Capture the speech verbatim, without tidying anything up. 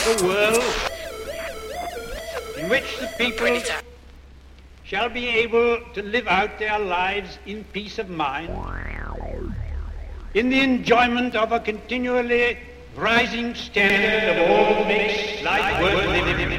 a world in which the people shall be able to live out their lives in peace of mind, in the enjoyment of a continually rising standard of all that makes life worth living.